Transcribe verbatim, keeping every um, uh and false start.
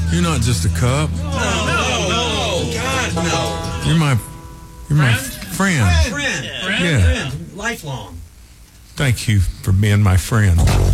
You're not just a cup. No, no, no. God, no. You're my, you're my friend. Friend. Friend. Yeah. Friend. Lifelong. Thank you for being my friend.